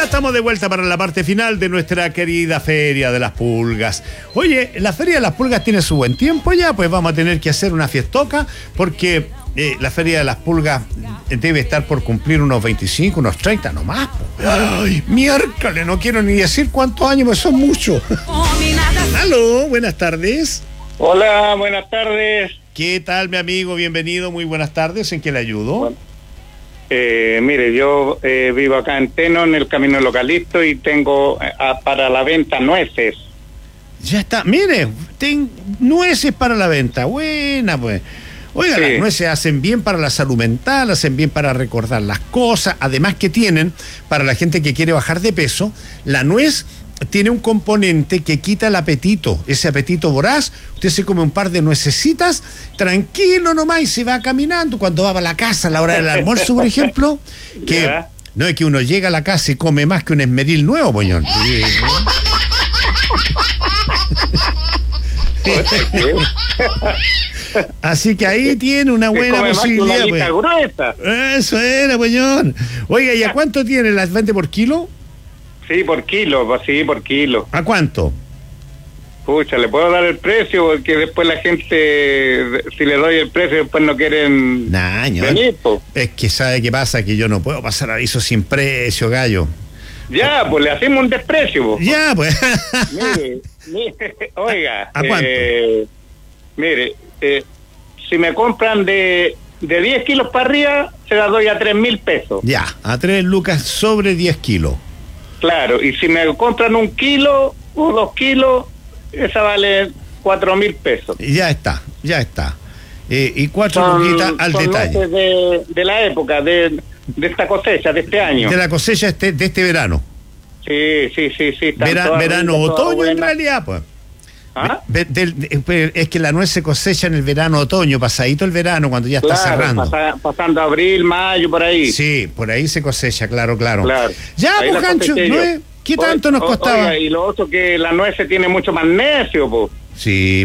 estamos de vuelta para la parte final de nuestra querida Feria de las Pulgas. Oye, la Feria de las Pulgas tiene su buen tiempo ya, pues vamos a tener que hacer una fiestoca, porque la Feria de las Pulgas debe estar por cumplir unos 25, unos 30 nomás. Ay, miércoles, no quiero ni decir cuántos años, pues son muchos. Aló, buenas tardes. Hola, buenas tardes. ¿Qué tal, mi amigo? Bienvenido, muy buenas tardes. ¿En qué le ayudo? Bueno, mire, yo vivo acá en Teno, en el Camino Localito, y tengo para la venta nueces. Ya está, mire, nueces para la venta, buena pues. Oiga, sí. Las nueces hacen bien para la salud mental, hacen bien para recordar las cosas, además que tienen, para la gente que quiere bajar de peso, la nuez tiene un componente que quita el apetito, ese apetito voraz. Usted se come un par de nuecesitas, tranquilo nomás, y se va caminando. Cuando va a la casa a la hora del almuerzo, por ejemplo, que ¿ya? No es que uno llega a la casa y come más que un esmeril nuevo, poñón. Sí. Así que ahí tiene una buena posibilidad, pues. Eso era, poñón. Oiga, ¿y a cuánto tiene? ¿Las vende por kilo? Sí, por kilo, sí, por kilo. ¿A cuánto? Pucha, le puedo dar el precio, porque después la gente, si le doy el precio, después no quieren venir, po. Es que ¿sabe qué pasa? Que yo no puedo pasar aviso sin precio, gallo. Ya, pues le hacemos un desprecio, po. Ya, pues. Mire, oiga. ¿A cuánto? Mire, si me compran de 10 kilos para arriba, se la doy a 3.000 pesos. Ya, a 3 lucas sobre 10 kilos. Claro, y si me compran 1 kilo o 2 kilos, esa vale 4.000 pesos. Ya está. Y 4 luquitas al detalle. De la época, de esta cosecha, de este año. De la cosecha de este verano. Sí. Verano, otoño buena. En realidad, pues. ¿Ah? Es que la nuez se cosecha en el verano, otoño, pasadito el verano, cuando ya está cerrando. Pasando abril, mayo, por ahí. Sí, por ahí se cosecha, claro. Ya, pues, Jancho, ¿qué tanto nos costaba? Oiga, y lo otro que la nuez tiene mucho magnesio, pues. Sí.